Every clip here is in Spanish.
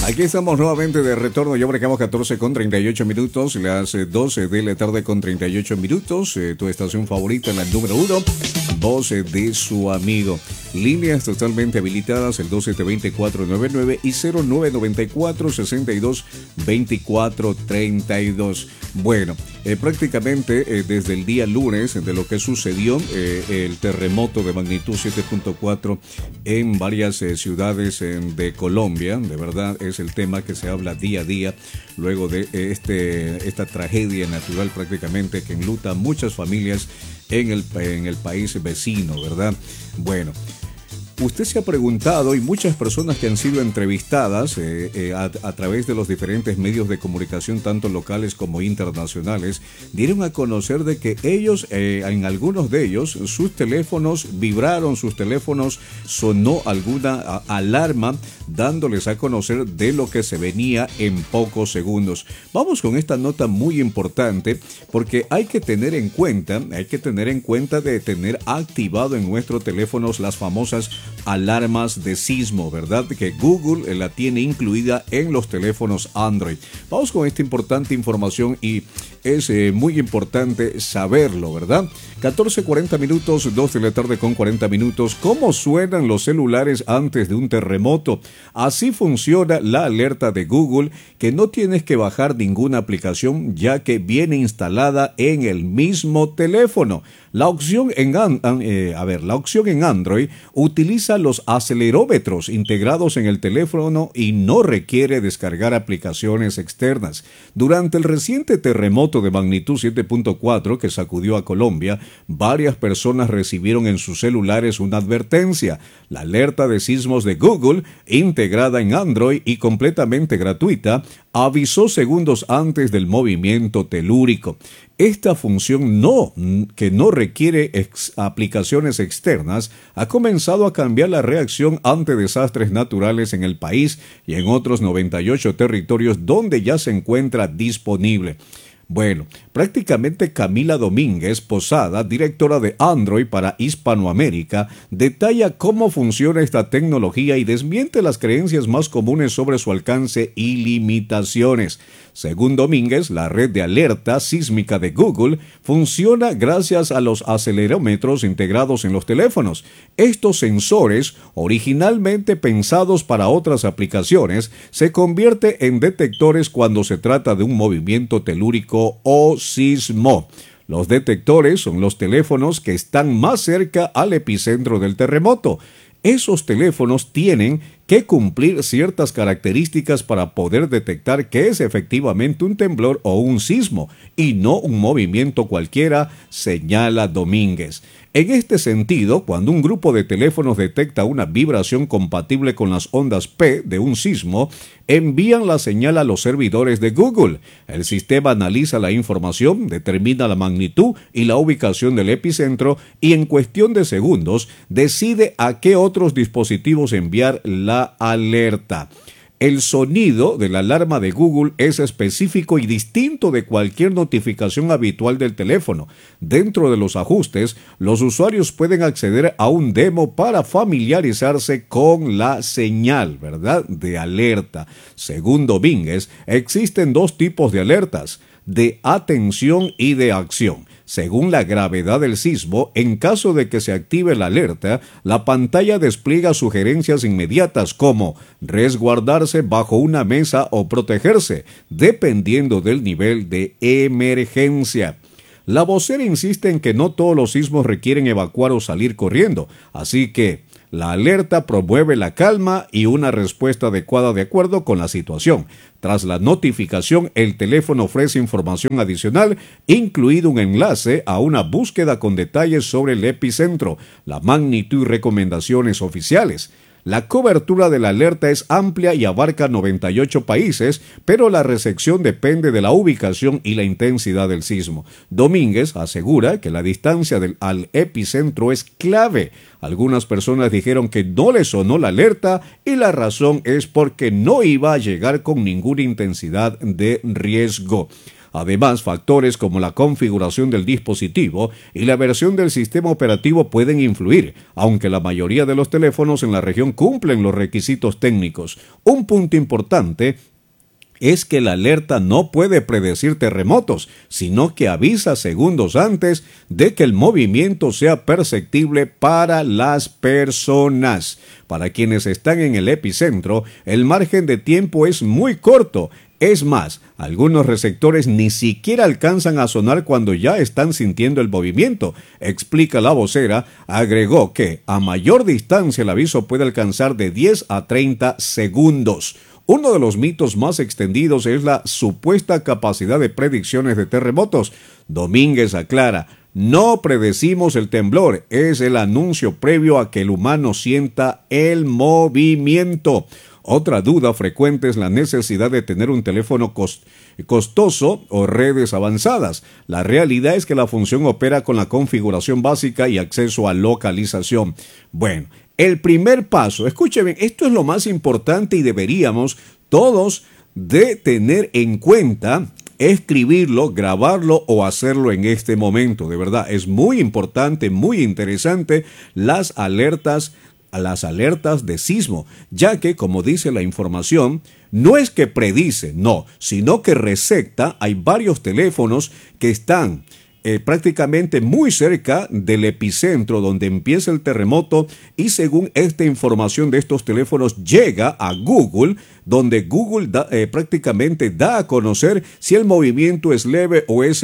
Aquí estamos nuevamente de retorno. Ya marcamos 14 con 38 minutos, las 12 de la tarde con 38 minutos. Tu estación favorita, la número 1, voz de su amigo. Líneas totalmente habilitadas, el 272-499 y 0994-62-2432. Bueno, prácticamente desde el día lunes de lo que sucedió, el terremoto de magnitud 7.4 en varias ciudades de Colombia. De verdad es el tema que se habla día a día luego de esta tragedia natural prácticamente que enluta a muchas familias en el país vecino, ¿verdad? Bueno, usted se ha preguntado, y muchas personas que han sido entrevistadas a través de los diferentes medios de comunicación, tanto locales como internacionales, dieron a conocer de que ellos, en algunos de ellos, sus teléfonos vibraron, sus teléfonos sonó alguna alarma, dándoles a conocer de lo que se venía en pocos segundos. Vamos con esta nota muy importante, porque hay que tener en cuenta de tener activado en nuestros teléfonos las famosas alarmas de sismo, ¿verdad? Que Google la tiene incluida en los teléfonos Android. Vamos con esta importante información y es muy importante saberlo, ¿verdad? 14:40 minutos, 2 de la tarde con 40 minutos. ¿Cómo suenan los celulares antes de un terremoto? Así funciona la alerta de Google, que no tienes que bajar ninguna aplicación, ya que viene instalada en el mismo teléfono. La opción en Android utiliza los acelerómetros integrados en el teléfono y no requiere descargar aplicaciones externas. Durante el reciente terremoto de magnitud 7.4 que sacudió a Colombia, varias personas recibieron en sus celulares una advertencia. La alerta de sismos de Google, integrada en Android y completamente gratuita, avisó segundos antes del movimiento telúrico. Esta función que no requiere aplicaciones externas, ha comenzado a cambiar la reacción ante desastres naturales en el país y en otros 98 territorios donde ya se encuentra disponible. Bueno, prácticamente Camila Domínguez Posada, directora de Android para Hispanoamérica, detalla cómo funciona esta tecnología y desmiente las creencias más comunes sobre su alcance y limitaciones. Según Domínguez, la red de alerta sísmica de Google funciona gracias a los acelerómetros integrados en los teléfonos. Estos sensores, originalmente pensados para otras aplicaciones, se convierten en detectores cuando se trata de un movimiento telúrico o sismo. Los detectores son los teléfonos que están más cerca al epicentro del terremoto. Esos teléfonos tienen que cumplir ciertas características para poder detectar que es efectivamente un temblor o un sismo y no un movimiento cualquiera, señala Domínguez. En este sentido, cuando un grupo de teléfonos detecta una vibración compatible con las ondas P de un sismo, envían la señal a los servidores de Google. El sistema analiza la información, determina la magnitud y la ubicación del epicentro y en cuestión de segundos decide a qué otros dispositivos enviar la alerta. El sonido de la alarma de Google es específico y distinto de cualquier notificación habitual del teléfono. Dentro de los ajustes, los usuarios pueden acceder a un demo para familiarizarse con la señal, ¿verdad?, de alerta. Según Domínguez, existen dos tipos de alertas: de atención y de acción. Según la gravedad del sismo, en caso de que se active la alerta, la pantalla despliega sugerencias inmediatas como resguardarse bajo una mesa o protegerse, dependiendo del nivel de emergencia. La vocera insiste en que no todos los sismos requieren evacuar o salir corriendo, así que la alerta promueve la calma y una respuesta adecuada de acuerdo con la situación. Tras la notificación, el teléfono ofrece información adicional, incluido un enlace a una búsqueda con detalles sobre el epicentro, la magnitud y recomendaciones oficiales. La cobertura de la alerta es amplia y abarca 98 países, pero la recepción depende de la ubicación y la intensidad del sismo. Domínguez asegura que la distancia al epicentro es clave. Algunas personas dijeron que no les sonó la alerta y la razón es porque no iba a llegar con ninguna intensidad de riesgo. Además, factores como la configuración del dispositivo y la versión del sistema operativo pueden influir, aunque la mayoría de los teléfonos en la región cumplen los requisitos técnicos. Un punto importante es que la alerta no puede predecir terremotos, sino que avisa segundos antes de que el movimiento sea perceptible para las personas. Para quienes están en el epicentro, el margen de tiempo es muy corto. Es más, algunos receptores ni siquiera alcanzan a sonar cuando ya están sintiendo el movimiento, explica la vocera. Agregó que a mayor distancia el aviso puede alcanzar de 10 a 30 segundos. Uno de los mitos más extendidos es la supuesta capacidad de predicciones de terremotos. Domínguez aclara: no predecimos el temblor, es el anuncio previo a que el humano sienta el movimiento. Otra duda frecuente es la necesidad de tener un teléfono costoso o redes avanzadas. La realidad es que la función opera con la configuración básica y acceso a localización. Bueno, el primer paso, escúcheme, esto es lo más importante y deberíamos todos de tener en cuenta, escribirlo, grabarlo o hacerlo en este momento. De verdad, es muy importante, muy interesante las alertas de sismo, ya que, como dice la información, no es que predice, no, sino que receta. Hay varios teléfonos que están prácticamente muy cerca del epicentro donde empieza el terremoto, y según esta información de estos teléfonos llega a Google, donde Google prácticamente da a conocer si el movimiento es leve o es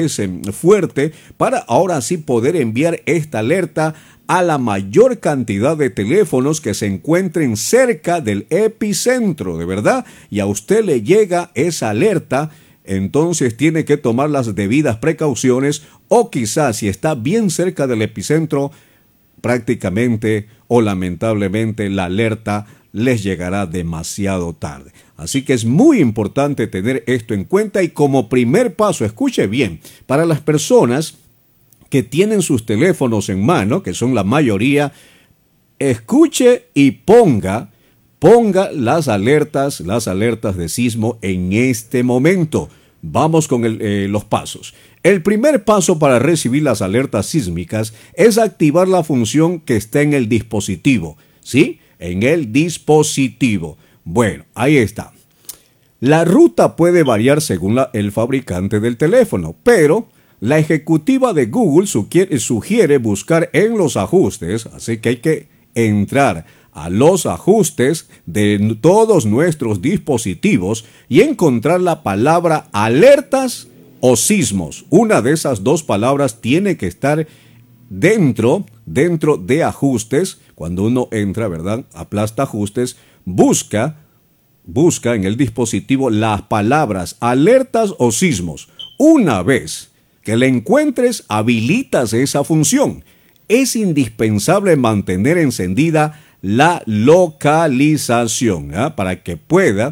fuerte, para ahora sí poder enviar esta alerta a la mayor cantidad de teléfonos que se encuentren cerca del epicentro, de verdad, y a usted le llega esa alerta. Entonces tiene que tomar las debidas precauciones, o quizás si está bien cerca del epicentro, prácticamente o lamentablemente la alerta les llegará demasiado tarde. Así que es muy importante tener esto en cuenta, y como primer paso, escuche bien, para las personas que tienen sus teléfonos en mano, que son la mayoría, escuche y ponga las alertas de sismo en este momento. Vamos con los pasos. El primer paso para recibir las alertas sísmicas es activar la función que está en el dispositivo, ¿sí? En el dispositivo. Bueno, ahí está. La ruta puede variar según el fabricante del teléfono, pero la ejecutiva de Google sugiere buscar en los ajustes, así que hay que entrar a los ajustes de todos nuestros dispositivos y encontrar la palabra alertas o sismos. Una de esas dos palabras tiene que estar dentro de ajustes. Cuando uno entra, ¿verdad?, aplasta ajustes, busca en el dispositivo las palabras alertas o sismos. Una vez que la encuentres, habilitas esa función. Es indispensable mantener encendida la localización, para que pueda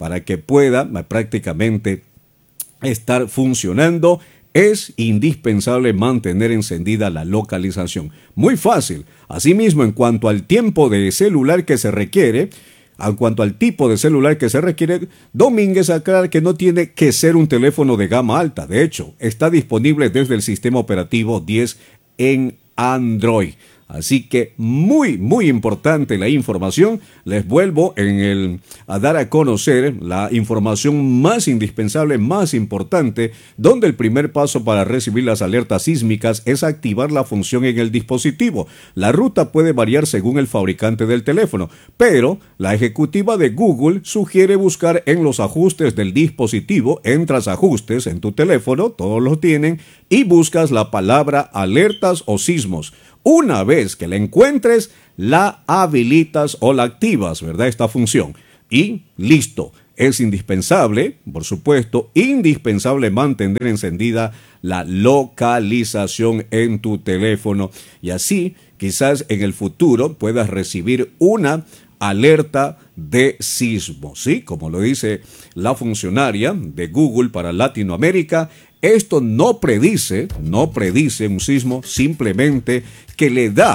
prácticamente estar funcionando. Es indispensable mantener encendida la localización. Muy fácil. Asimismo, en cuanto al tiempo de celular que se requiere, en cuanto al tipo de celular que se requiere, Domínguez aclara que no tiene que ser un teléfono de gama alta. De hecho, está disponible desde el sistema operativo 10 en Android. Así que muy importante la información. Les vuelvo a dar a conocer la información más indispensable, más importante, donde el primer paso para recibir las alertas sísmicas es activar la función en el dispositivo. La ruta puede variar según el fabricante del teléfono, pero la ejecutiva de Google sugiere buscar en los ajustes del dispositivo. Entras a ajustes en tu teléfono, todos los tienen, y buscas la palabra alertas o sismos. Una vez que la encuentres, la habilitas o la activas, ¿verdad?, esta función. Y listo. Es indispensable, por supuesto, mantener encendida la localización en tu teléfono. Y así, quizás en el futuro puedas recibir una alerta de sismo, ¿sí? Como lo dice la funcionaria de Google para Latinoamérica, esto no predice un sismo, simplemente que le da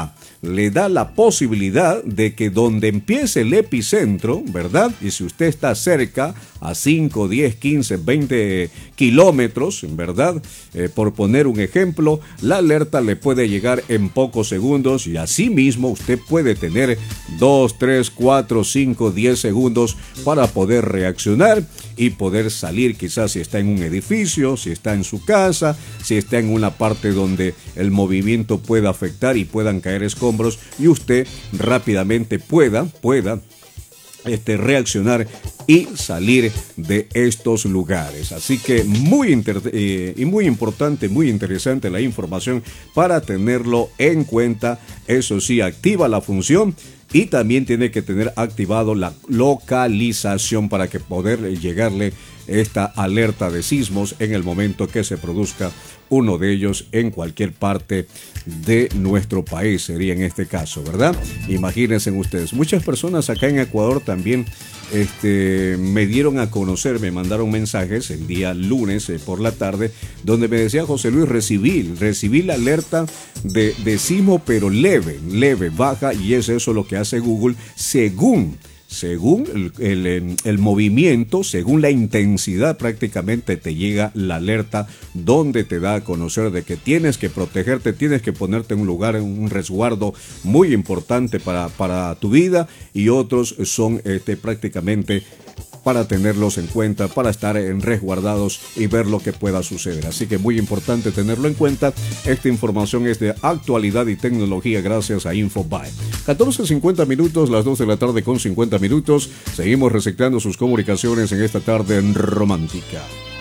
le da la posibilidad de que donde empiece el epicentro, ¿verdad? Y si usted está cerca, a 5, 10, 15, 20 kilómetros, ¿verdad? Por poner un ejemplo, la alerta le puede llegar en pocos segundos y así mismo usted puede tener 2, 3, 4, 5, 10 segundos para poder reaccionar y poder salir, quizás si está en un edificio, si está en su casa, si está en una parte donde el movimiento pueda afectar y puedan caer escombros y usted rápidamente pueda reaccionar y salir de estos lugares. Así que muy importante, muy interesante la información para tenerlo en cuenta. Eso sí, activa la función y también tiene que tener activado la localización para que poder llegarle esta alerta de sismos en el momento que se produzca uno de ellos en cualquier parte de nuestro país, sería en este caso, ¿verdad? Imagínense ustedes, muchas personas acá en Ecuador también me dieron a conocer, me mandaron mensajes el día lunes por la tarde, donde me decía: José Luis, recibí la alerta de sismo, pero leve, baja, y es eso lo que hace Google según el movimiento, según la intensidad, prácticamente te llega la alerta donde te da a conocer de que tienes que protegerte, tienes que ponerte en un lugar, en un resguardo muy importante para tu vida, y otros son prácticamente para tenerlos en cuenta, para estar resguardados y ver lo que pueda suceder. Así que muy importante tenerlo en cuenta. Esta información es de actualidad y tecnología gracias a Infobae. 14:50 minutos, las 2 de la tarde con 50 minutos. Seguimos reciclando sus comunicaciones en esta tarde romántica.